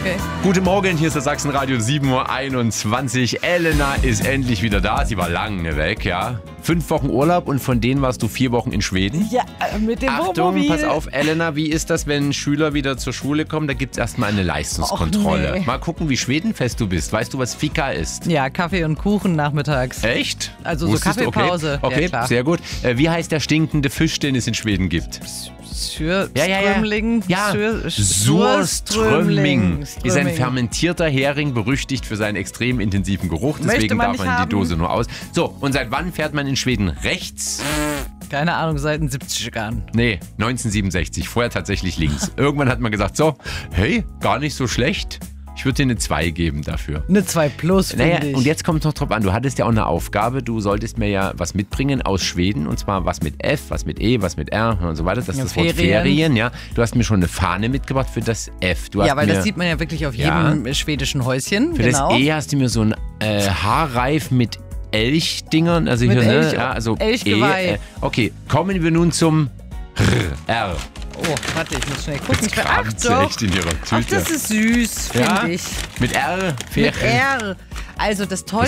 Okay. Guten Morgen, hier ist der Sachsenradio 7:21 Uhr. Elena ist endlich wieder da. Sie war lange weg, ja. 5 Wochen Urlaub und von denen warst du 4 Wochen in Schweden. Ja, mit dem Achtung, Wohnmobil. pass auf, Elena, wie ist das, wenn Schüler wieder zur Schule kommen? Da gibt es erstmal eine Leistungskontrolle. Och, nee. Mal gucken, wie schwedenfest du bist. Weißt du, was Fika ist? Ja, Kaffee und Kuchen nachmittags. Echt? Also so Wusstest du? Kaffeepause. Okay, Ja, klar. sehr gut. Wie heißt der stinkende Fisch, den es in Schweden gibt? Surströmming. Ja. Surströmming ist ein fermentierter Hering, berüchtigt für seinen extrem intensiven Geruch. Deswegen man darf nicht man die haben. Dose nur aus. So, und seit wann fährt man in Schweden rechts? Keine Ahnung, seit den 70ern. Nee, 1967. Vorher tatsächlich links. Irgendwann hat man gesagt, so, hey, gar nicht so schlecht. Ich würde dir eine 2 geben dafür. Eine 2 plus, finde Naja, ich. und jetzt kommt es noch drauf an, du hattest ja auch eine Aufgabe, du solltest mir ja was mitbringen aus Schweden, und zwar was mit F, was mit E, was mit R und so weiter. Das ist Ja, das Wort Ferien, ja. Du hast mir schon eine Fahne mitgebracht für das F. Du hast Ja, weil mir das sieht man ja wirklich auf jedem schwedischen Häuschen. für Genau. das E hast du mir so ein Haarreif mit Elchdingern, also Mit hier, ne? Elch- Ja, also Elchgeweih. Okay, kommen wir nun zum R. Oh, warte, ich muss schnell gucken. Jetzt kramt sie echt in ihrer Tüte. Ach, das ist süß, Ja? finde ich. Mit R, Mit R. Also das Ist Tollste